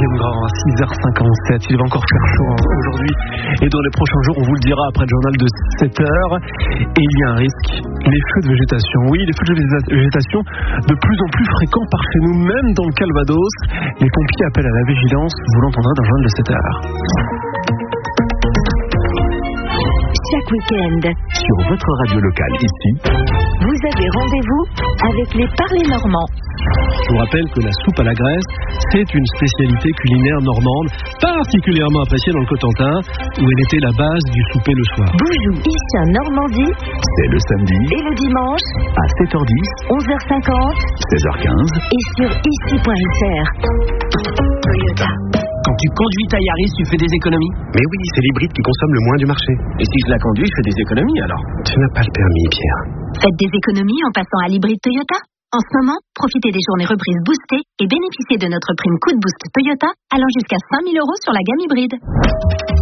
Kim Grand, 6h57. Il va encore faire chaud aujourd'hui et dans les prochains jours, on vous le dira après le journal de 7h. Et il y a un risque, les feux de végétation. Oui, les feux de végétation de plus en plus fréquents par chez nous, même dans le Calvados. Les pompiers appellent à la vigilance, vous l'entendrez dans le journal de 7h. Chaque week-end, sur votre radio locale ici, vous avez rendez-vous avec les Parlers Normands. Je vous rappelle que la soupe à la graisse, c'est une spécialité culinaire normande, particulièrement appréciée dans le Cotentin, où elle était la base du souper le soir. Boujou, ici en Normandie, c'est le samedi et le dimanche, à 7h10, 11h50, 16h15, et sur ici.fr. Toyota. Quand tu conduis ta Yaris, tu fais des économies? Mais oui, c'est l'hybride qui consomme le moins du marché. Et si je la conduis, je fais des économies alors? Tu n'as pas le permis, Pierre. Faites des économies en passant à l'hybride Toyota. En ce moment, profitez des journées reprises boostées et bénéficiez de notre prime coup de boost Toyota allant jusqu'à 5 000 € sur la gamme hybride.